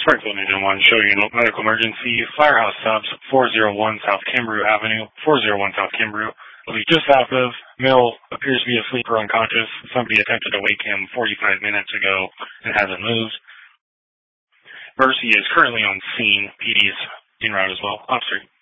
Franklin Engine 1 showing a medical emergency. Firehouse Subs, 401 South Kimbrough Avenue, 401 South Kimbrough. Just south of, male appears to be asleep or unconscious. Somebody attempted to wake him 45 minutes ago and hasn't moved. Mercy is currently on scene. PD is en route as well. Officer.